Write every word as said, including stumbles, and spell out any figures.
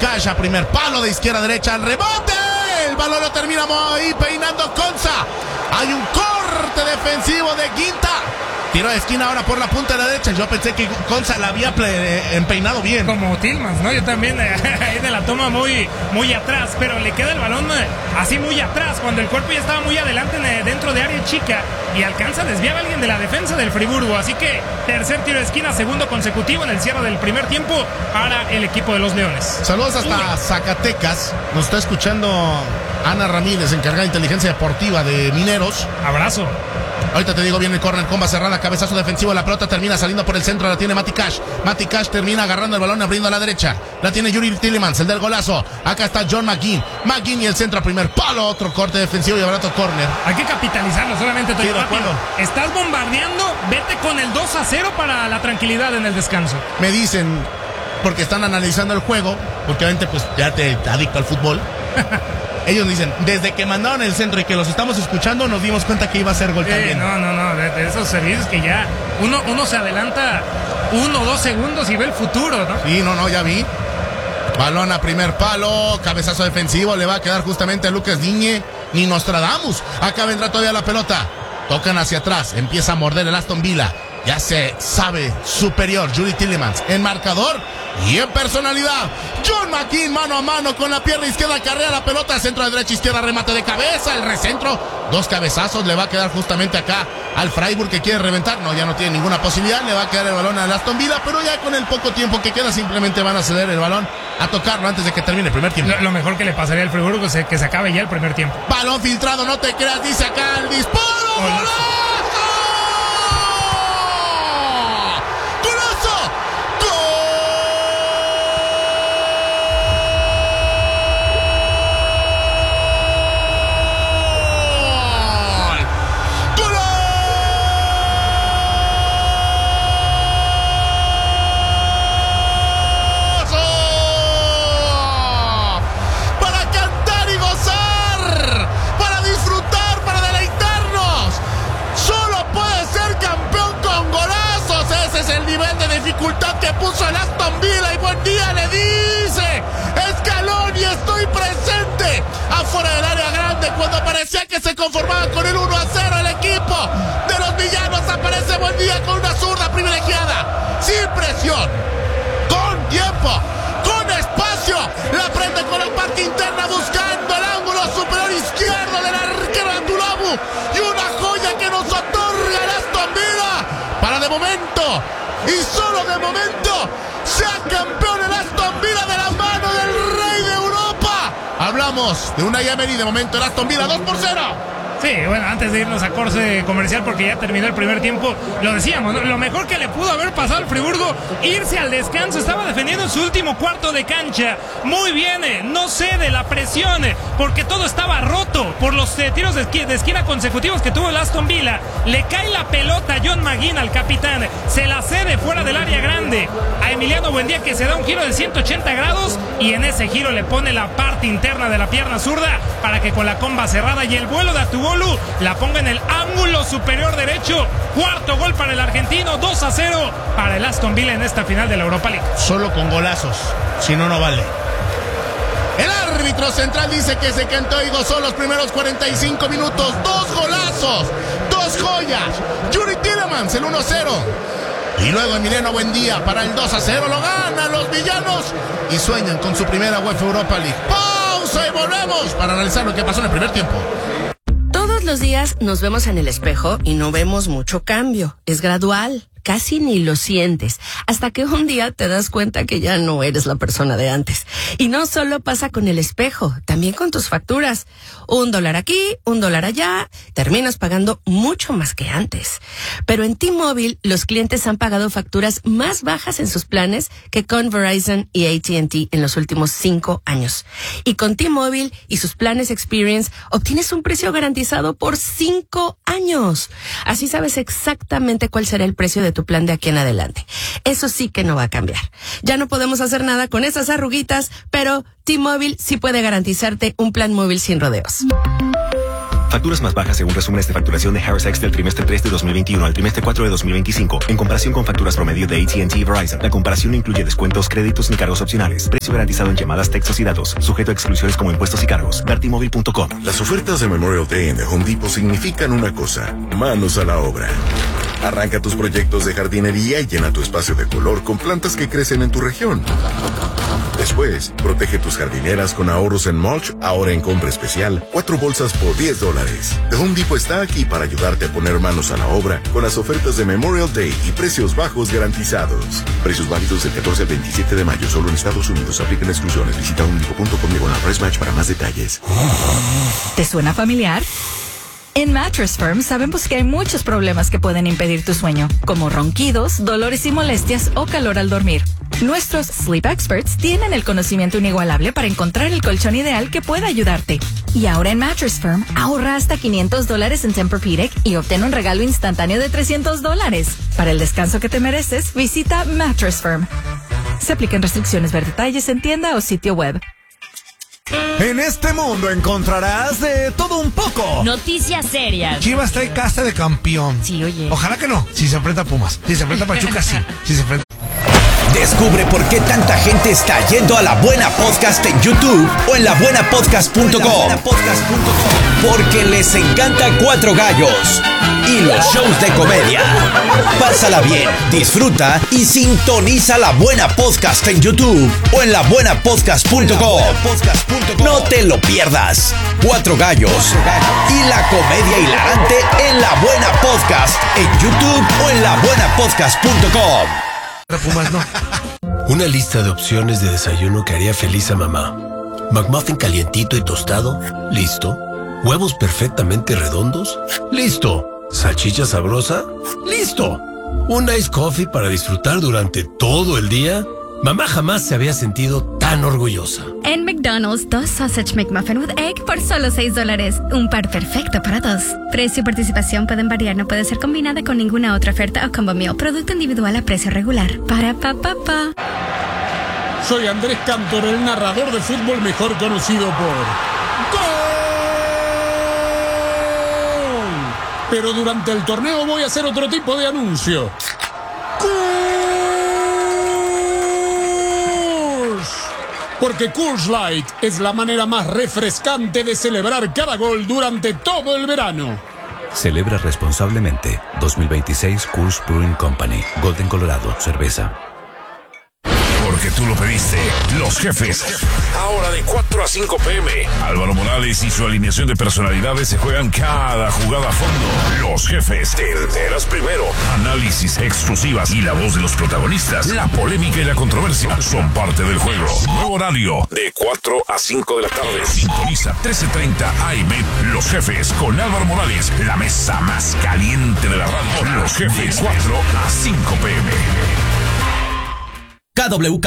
Cash a primer palo de izquierda a derecha, al rebote. El balón lo termina ahí peinando Konsa. Hay un corte defensivo de Quinta. Tiro de esquina ahora por la punta de la derecha. Yo pensé que Konsa la había ple- empeinado bien. Como Tillmans, ¿no? Yo también eh, ahí de la toma muy, muy atrás, pero le queda el balón eh, así muy atrás, cuando el cuerpo ya estaba muy adelante eh, dentro de área chica y alcanza a desviar a alguien de la defensa del Friburgo. Así que tercer tiro de esquina, segundo consecutivo en el cierre del primer tiempo para el equipo de los Leones. Saludos hasta Uy. Zacatecas. Nos está escuchando Ana Ramírez, encargada de inteligencia deportiva de Mineros. Abrazo. Ahorita te digo bien el córner, comba cerrada, cabezazo defensivo, la pelota termina saliendo por el centro, la tiene Mati Cash. Mati Cash termina agarrando el balón, abriendo a la derecha. La tiene Yuri Tillemans, el del golazo. Acá está John McGinn. McGinn y el centro a primer palo, otro corte defensivo y ahora otro córner. Hay que capitalizarlo, solamente estoy Sí, de rápido. acuerdo. Estás bombardeando, vete con el dos a cero para la tranquilidad en el descanso. Me dicen, porque están analizando el juego, porque obviamente pues ya te adicto al fútbol. Ellos dicen, desde que mandaron el centro y que los estamos escuchando, nos dimos cuenta que iba a ser gol Eh, también. no, no, no, de, de esos servicios que ya uno, uno se adelanta uno o dos segundos y ve el futuro, ¿no? Sí, no, no, ya vi. Balón a primer palo, cabezazo defensivo, le va a quedar justamente a Lucas Digne, ni Nostradamus. Acá vendrá todavía la pelota. Tocan hacia atrás, empieza a morder el Aston Villa. Ya se sabe superior Yuri Tillemans en marcador y en personalidad. John McGinn mano a mano con la pierna izquierda, carrea la pelota, centro de derecha, izquierda, remate de cabeza, el recentro, dos cabezazos, le va a quedar justamente acá al Freiburg que quiere reventar. No, ya no tiene ninguna posibilidad, le va a quedar el balón al Aston Villa, pero ya con el poco tiempo que queda simplemente van a ceder el balón a tocarlo antes de que termine el primer tiempo. Lo, lo mejor que le pasaría al Friburgo es que se acabe ya el primer tiempo. Balón filtrado, no te creas, dice acá el disparo. ¡Golazo! Dificultad que puso el Aston Villa y buen día le dice Scaloni, estoy presente afuera del área grande cuando parecía que se conformaba con el uno a cero. El equipo de los villanos aparece buen día con una zurda privilegiada, sin presión, con tiempo, con espacio, la prende con la parte interna buscando el ángulo superior izquierdo del arquero Andulabu y una joya que nos otorga el Aston Villa para de momento y solo de momento sea campeón el Aston Villa de la mano del rey de Europa. Hablamos de Unai Emery, de momento el Aston Villa dos por cero. Sí, bueno, antes de irnos a corte comercial, porque ya terminó el primer tiempo, lo decíamos, ¿no? Lo mejor que le pudo haber pasado al Friburgo, irse al descanso. Estaba defendiendo en su último cuarto de cancha. Muy bien, eh, no cede la presión, eh, porque todo estaba roto por los eh, tiros de, esqui- de esquina consecutivos que tuvo el Aston Villa. Le cae la pelota a John McGinn, al capitán. Se la cede fuera del área grande a Emiliano Buendía, que se da un giro de ciento ochenta grados y en ese giro le pone la parte interna de la pierna zurda para que con la comba cerrada y el vuelo de Atubolu la ponga en el ángulo superior derecho. Cuarto gol para el argentino, dos a cero para el Aston Villa en esta final de la Europa League. Solo con golazos, si no, no vale. El árbitro central dice que se cantó y gozó los primeros cuarenta y cinco minutos. Dos golazos, dos joyas. Yuri Tillemans, el uno a cero. Y luego Emiliano Buendía para el dos a cero. Lo ganan los villanos y sueñan con su primera UEFA Europa League. Pausa y volvemos para analizar lo que pasó en el primer tiempo. Todos los días nos vemos en el espejo y no vemos mucho cambio. Es gradual, casi ni lo sientes, hasta que un día te das cuenta que ya no eres la persona de antes. Y no solo pasa con el espejo, también con tus facturas. Un dólar aquí, un dólar allá, terminas pagando mucho más que antes. Pero en T-Mobile, los clientes han pagado facturas más bajas en sus planes que con Verizon y A T and T en los últimos cinco años. Y con T-Mobile y sus planes Experience, obtienes un precio garantizado por cinco años. Así sabes exactamente cuál será el precio de tu plan de aquí en adelante. Eso sí que no va a cambiar. Ya no podemos hacer nada con esas arruguitas, pero T-Mobile sí puede garantizarte un plan móvil sin rodeos. Facturas más bajas según resúmenes de facturación de Harris X del trimestre tres de dos mil veintiuno al trimestre cuatro de dos mil veinticinco, en comparación con facturas promedio de A T and T y Verizon. La comparación no incluye descuentos, créditos ni cargos opcionales. Precio garantizado en llamadas, textos y datos, sujeto a exclusiones como impuestos y cargos. Dartimóvil punto com. Las ofertas de Memorial Day en The Home Depot significan una cosa: manos a la obra. Arranca tus proyectos de jardinería y llena tu espacio de color con plantas que crecen en tu región. Después, protege tus jardineras con ahorros en mulch, ahora en compra especial, cuatro bolsas por diez dólares. The Home Depot está aquí para ayudarte a poner manos a la obra con las ofertas de Memorial Day y precios bajos garantizados. Precios válidos del catorce al veintisiete de mayo, solo en Estados Unidos. Aplican exclusiones. Visita home depot punto com diagonal price match para más detalles. ¿Te suena familiar? En Mattress Firm sabemos que hay muchos problemas que pueden impedir tu sueño, como ronquidos, dolores y molestias o calor al dormir. Nuestros Sleep Experts tienen el conocimiento inigualable para encontrar el colchón ideal que pueda ayudarte. Y ahora en Mattress Firm, ahorra hasta quinientos dólares en Tempur-Pedic y obtén un regalo instantáneo de trescientos dólares. Para el descanso que te mereces, visita Mattress Firm. Se aplican restricciones. Ver detalles en tienda o sitio web. En este mundo encontrarás de todo un poco. Noticias serias. Chivas trae casa de campeón. Sí, oye. Ojalá que no. Si se enfrenta a Pumas. Si se enfrenta a Pachuca, sí. Si se enfrenta... Descubre por qué tanta gente está yendo a La Buena Podcast en YouTube o en la buena podcast punto com. Porque les encanta Cuatro Gallos y los shows de comedia. Pásala bien, disfruta y sintoniza La Buena Podcast en YouTube o en la buena podcast punto com. No te lo pierdas. Cuatro Gallos y la comedia hilarante en La Buena Podcast en YouTube o en la buena podcast punto com. Pumas no. Una lista de opciones de desayuno que haría feliz a mamá. McMuffin calientito y tostado, listo. Huevos perfectamente redondos, listo. Salchicha sabrosa, listo. Un ice coffee para disfrutar durante todo el día. Mamá jamás se había sentido tan orgullosa. En McDonald's, dos Sausage McMuffin with Egg por solo seis dólares. Un par perfecto para dos. Precio y participación pueden variar. No puede ser combinada con ninguna otra oferta o combo meal. Producto individual a precio regular. Para pa pa pa. Soy Andrés Cantor, el narrador de fútbol mejor conocido por... ¡Gol! Pero durante el torneo voy a hacer otro tipo de anuncio. Porque Coors Light es la manera más refrescante de celebrar cada gol durante todo el verano. Celebra responsablemente. dos mil veintiséis Coors Brewing Company. Golden, Colorado. Cerveza. Porque tú lo pediste. Los Jefes. Ahora de cuatro a cinco pm. Álvaro Morales y su alineación de personalidades se juegan cada jugada a fondo. Los Jefes. Te enteras primero. Análisis, exclusivas y la voz de los protagonistas. La polémica y la controversia son parte del juego. Nuevo horario de cuatro a cinco de la tarde. Sintoniza trece treinta A M. Los Jefes con Álvaro Morales. La mesa más caliente de la radio. Los Jefes. cuatro a cinco pm. K W K